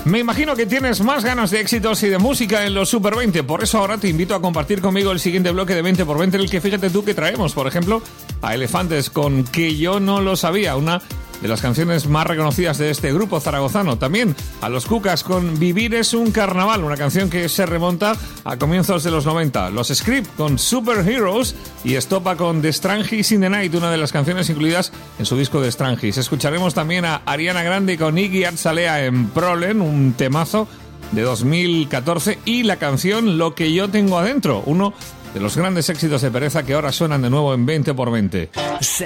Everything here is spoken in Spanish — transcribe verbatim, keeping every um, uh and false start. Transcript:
Me imagino que tienes más ganas de éxitos y de música en los Super veinte, por eso ahora te invito a compartir conmigo el siguiente bloque de veinte por veinte, en el que fíjate tú que traemos, por ejemplo, a Elefantes con Que yo no lo sabía, una de las canciones más reconocidas de este grupo zaragozano. También a los Cucas con Vivir es un carnaval, una canción que se remonta a comienzos de los noventa. Los Script con Superheroes y Estopa con The Strangis in the Night, una de las canciones incluidas en su disco The Strangis. Escucharemos también a Ariana Grande con Iggy Azalea en Problem, un temazo de dos mil catorce, y la canción Lo que yo tengo adentro, uno de los grandes éxitos de Pereza que ahora suenan de nuevo en veinte por veinte. Se